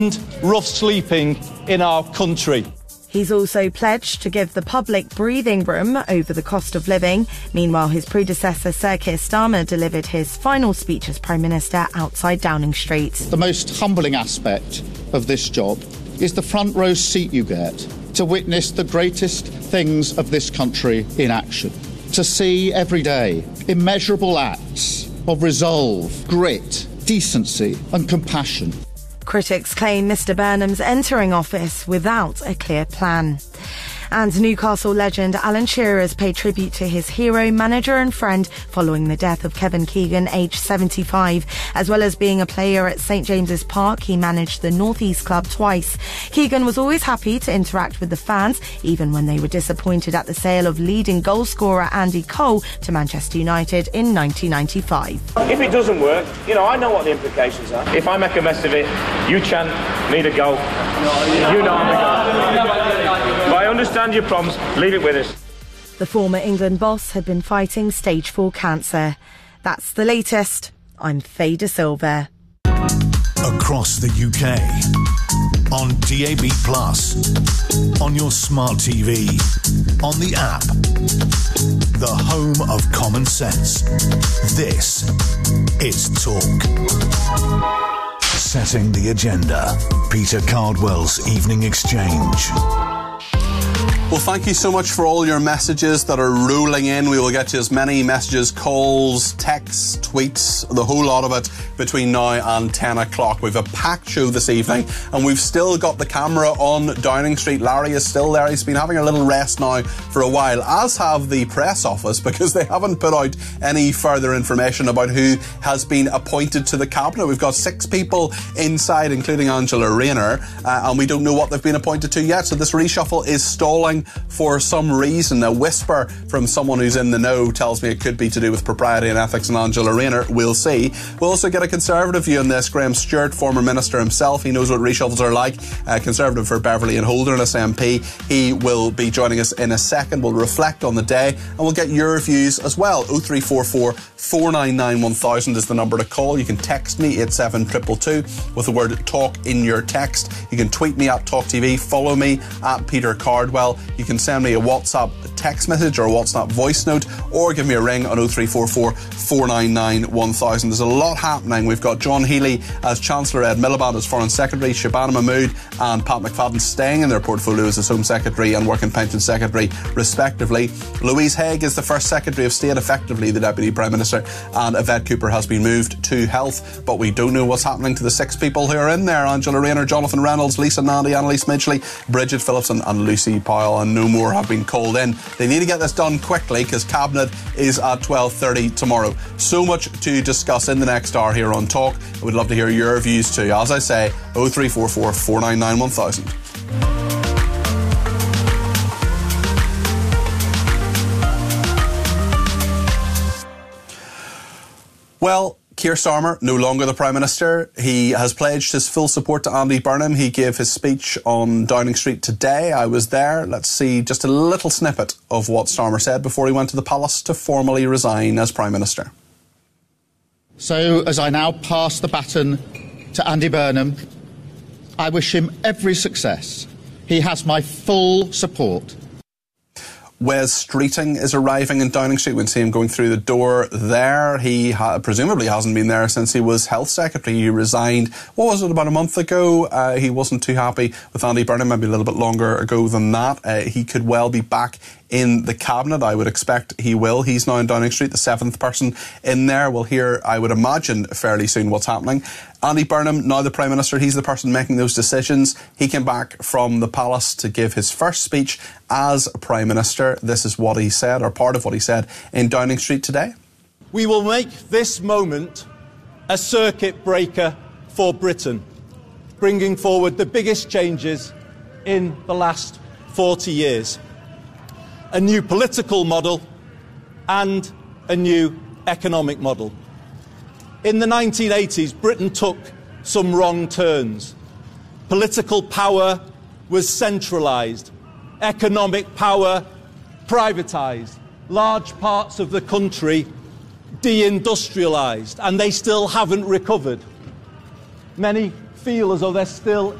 rough sleeping in our country. He's also pledged to give the public breathing room over the cost of living. Meanwhile, his predecessor, Sir Keir Starmer, delivered his final speech as Prime Minister outside Downing Street. The most humbling aspect of this job is the front row seat you get to witness the greatest things of this country in action. To see every day immeasurable acts of resolve, grit, decency and compassion. Critics claim Mr Burnham's entering office without a clear plan. And Newcastle legend Alan Shearer has paid tribute to his hero, manager and friend following the death of Kevin Keegan, aged 75. As well as being a player at St James's Park, he managed the North East club twice. Keegan was always happy to interact with the fans, even when they were disappointed at the sale of leading goalscorer Andy Cole to Manchester United in 1995. If it doesn't work, I know what the implications are. If I make a mess of it, you chant, need a goal. You know I'm a goal. But I understand your problems. Leave it with us. The former England boss had been fighting stage 4 cancer. That's the latest. I'm Faye De Silva. Across the UK, on DAB+, on your smart TV, on the app, the home of common sense. This is Talk. Setting the agenda. Peter Cardwell's Evening Exchange. Well, thank you so much for all your messages that are rolling in. We will get to as many messages, calls, texts, tweets, the whole lot of it between now and 10 o'clock. We've a packed show this evening and we've still got the camera on Downing Street. Larry is still there. He's been having a little rest now for a while, as have the press office, because they haven't put out any further information about who has been appointed to the cabinet. We've got 6 people inside, including Angela Rayner, and we don't know what they've been appointed to yet. So this reshuffle is stalling for some reason. A whisper from someone who's in the know tells me it could be to do with propriety and ethics and Angela Rayner. We'll see. We'll also get a Conservative view on this. Graham Stewart, former Minister himself, he knows what reshuffles are like. Conservative for Beverley and Holderness MP. He will be joining us in a second. We'll reflect on the day and we'll get your views as well. 0344 499 1000 is the number to call. You can text me 87222 with the word talk in your text. You can tweet me at Talk TV. Follow me at Peter Cardwell. You can send me a WhatsApp text message or a WhatsApp voice note, or give me a ring on 0344 499 1000. There's a lot happening. We've got John Healy as Chancellor, Ed Miliband as Foreign Secretary, Shabana Mahmood and Pat McFadden staying in their portfolios as Home Secretary and Work and Pension Secretary respectively. Louise Haig is the First Secretary of State, effectively the Deputy Prime Minister, and Yvette Cooper has been moved to Health, but we don't know what's happening to the 6 people who are in there: Angela Rayner, Jonathan Reynolds, Lisa Nandy, Annalise Midgley, Bridget Phillipson and Lucy Powell, and no more have been called in. They need to get this done quickly because Cabinet is at 12:30 tomorrow. So much to discuss in the next hour here on Talk. I would love to hear your views too. As I say, 0344 499 1000. Well, Keir Starmer, no longer the Prime Minister. He has pledged his full support to Andy Burnham. He gave his speech on Downing Street today. I was there. Let's see just a little snippet of what Starmer said before he went to the palace to formally resign as Prime Minister. So, as I now pass the baton to Andy Burnham, I wish him every success. He has my full support. Wes Streeting is arriving in Downing Street. We can see him going through the door there. He presumably hasn't been there since he was Health Secretary. He resigned, what was it, about a month ago? He wasn't too happy with Andy Burnham, maybe a little bit longer ago than that. He could well be back in the Cabinet. I would expect he will. He's now in Downing Street, the 7th person in there. We'll hear, I would imagine, fairly soon what's happening. Andy Burnham, now the Prime Minister, he's the person making those decisions. He came back from the palace to give his first speech as Prime Minister. This is what he said, or part of what he said, in Downing Street today. We will make this moment a circuit breaker for Britain, bringing forward the biggest changes in the last 40 years. A new political model and a new economic model. In the 1980s, Britain took some wrong turns. Political power was centralised, economic power privatised, large parts of the country deindustrialised, and they still haven't recovered. Many feel as though they're still